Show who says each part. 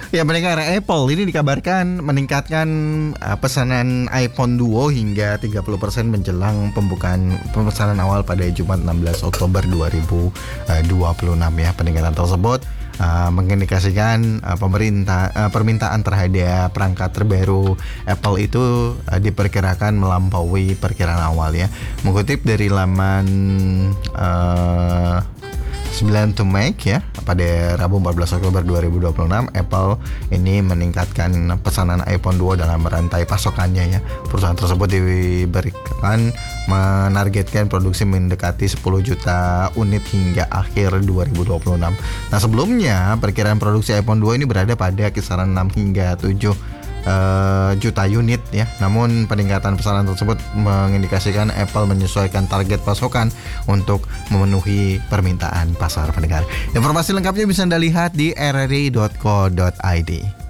Speaker 1: Ya, pendengar, Apple ini dikabarkan meningkatkan pesanan iPhone Duo hingga 30% menjelang pembukaan pemesanan awal pada Jumat 16 Oktober 2026 ya. Peningkatan tersebut mengindikasikan permintaan terhadap perangkat terbaru Apple itu diperkirakan melampaui perkiraan awal ya. Mengutip dari laman 9 to Make ya, pada Rabu 14 Oktober 2026, Apple ini meningkatkan pesanan iPhone 2 dalam rantai pasokannya ya. Perusahaan tersebut diberikan menargetkan produksi mendekati 10 juta unit hingga akhir 2026. Nah, sebelumnya perkiraan produksi iPhone 2 ini berada pada kisaran 6 hingga 7 juta unit ya. Namun peningkatan pesanan tersebut mengindikasikan Apple menyesuaikan target pasokan untuk memenuhi permintaan pasar, pendengar. Informasi lengkapnya bisa Anda lihat di rri.co.id.